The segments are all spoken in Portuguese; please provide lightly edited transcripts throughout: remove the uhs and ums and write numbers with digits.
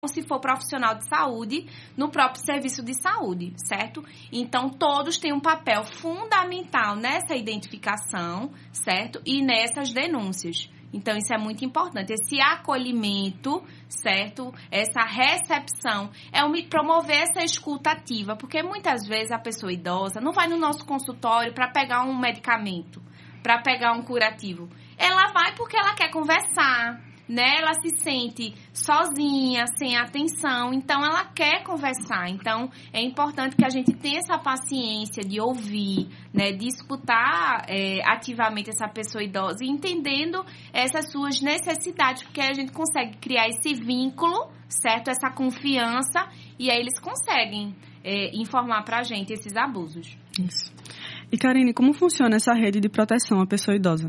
se for profissional de saúde, no próprio serviço de saúde, certo? Então, todos têm um papel fundamental nessa identificação, certo? E nessas denúncias. Então, isso é muito importante. Esse acolhimento, certo? Essa recepção, promover essa escuta ativa, porque muitas vezes a pessoa idosa não vai no nosso consultório para pegar um medicamento, para pegar um curativo. Ela vai porque ela quer conversar, né? Ela se sente sozinha, sem atenção, então ela quer conversar. Então, é importante que a gente tenha essa paciência de ouvir, né? De escutar ativamente essa pessoa idosa e entendendo essas suas necessidades, porque a gente consegue criar esse vínculo, certo? Essa confiança, e aí eles conseguem informar pra gente esses abusos. Isso. E, Karine, como funciona essa rede de proteção à pessoa idosa?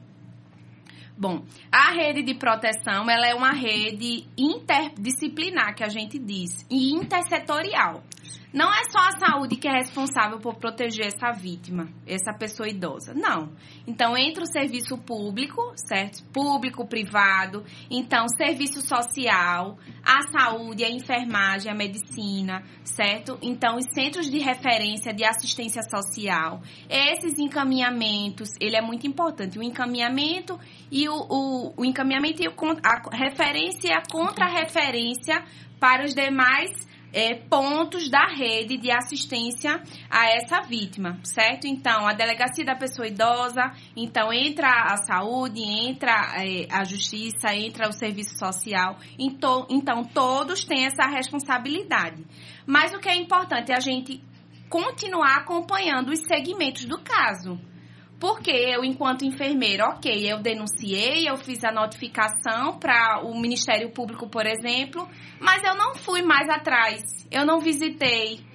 Bom, a rede de proteção, ela é uma rede interdisciplinar, que a gente diz, e intersetorial. Não é só a saúde que é responsável por proteger essa vítima, essa pessoa idosa. Não. Então, entra o serviço público, certo? Público, privado. Então, serviço social, a saúde, a enfermagem, a medicina, certo? Então, os centros de referência de assistência social. Esses encaminhamentos, ele é muito importante. O encaminhamento e o encaminhamento e a referência e a contra-referência para os demais pontos da rede de assistência a essa vítima, certo? Então, a delegacia da pessoa idosa, então entra a saúde, entra a justiça, entra o serviço social, então todos têm essa responsabilidade. Mas o que é importante é a gente continuar acompanhando os segmentos do caso. Porque eu, enquanto enfermeira, eu denunciei, eu fiz a notificação para o Ministério Público, por exemplo, mas eu não fui mais atrás, eu não visitei,